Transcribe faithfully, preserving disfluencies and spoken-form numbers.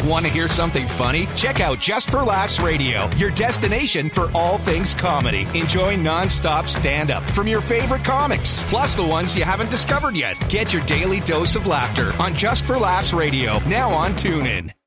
Want to hear something funny? Check out Just for Laughs Radio, your destination for all things comedy. Enjoy non-stop stand-up from your favorite comics, plus the ones you haven't discovered yet. Get your daily dose of laughter on Just for Laughs Radio, now on TuneIn.